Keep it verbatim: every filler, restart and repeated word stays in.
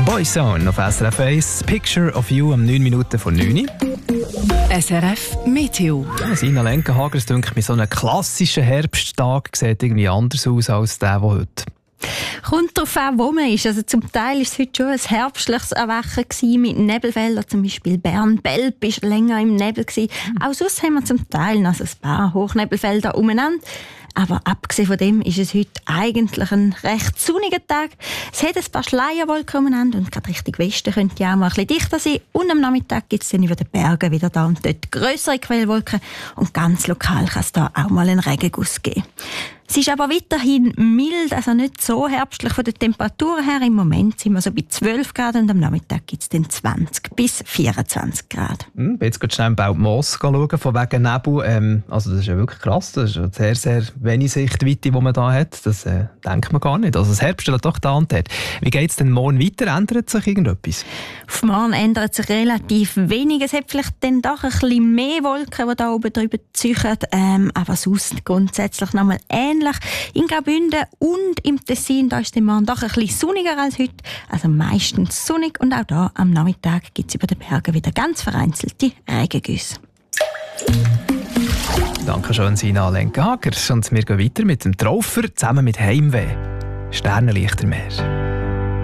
Boyzone auf S R F eins, Picture of You am neun Minuten vor neun. S R F Meteo. Ja, Sina Lenkenhager, es dünkt mir, so ein klassischer Herbsttag sieht irgendwie anders aus als der, der heute. Kommt darauf an, wo man ist. Also zum Teil war es heute schon ein herbstliches Erwachen gewesen, mit Nebelfeldern. Zum Beispiel Bern-Belp war länger im Nebel gewesen. Mhm. Auch sonst haben wir zum Teil noch ein paar Hochnebelfelder umeinander. Aber abgesehen von dem ist es heute eigentlich ein recht sonniger Tag. Es hat ein paar Schleierwolken umeinander und gerade Richtung Westen könnte ja auch mal ein bisschen dichter sein. Und am Nachmittag gibt es dann über den Bergen wieder da und dort grössere Quellwolken. Und ganz lokal kann es da auch mal einen Regenguss geben. Es ist aber weiterhin mild, also nicht so herbstlich von den Temperaturen her. Im Moment sind wir so bei zwölf Grad und am Nachmittag gibt es dann zwanzig bis vierundzwanzig Grad. Hm, ich bin jetzt gerade schnell im Belpmoos schauen, von wegen Nebel. Ähm, also das ist ja wirklich krass. Das ist eine sehr, sehr wenig Sichtweite, die man da hat. Das äh, denkt man gar nicht. Also das Herbst hat doch da und dort. Wie geht es denn morgen weiter? Ändert sich irgendetwas? Auf morgen ändert sich relativ wenig. Es hat vielleicht dann doch ein bisschen mehr Wolken, die da oben drüber ziehen. Ähm, aber sonst grundsätzlich nochmal ähnlich. In Graubünden und im Tessin da ist der Morgen doch ein bisschen sonniger als heute. Also meistens sonnig und auch da am Nachmittag gibt es über den Bergen wieder ganz vereinzelte Regengüsse. Danke schön, Sina Lenkenhager. Und wir gehen weiter mit dem Traufer zusammen mit Heimweh. Sternenlichtermeer.